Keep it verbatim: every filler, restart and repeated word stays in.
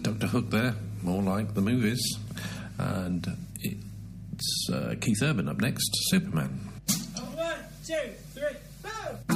Doctor Hook there, more like the movies. And it's uh, Keith Urban up next, Superman. One, two, three, four!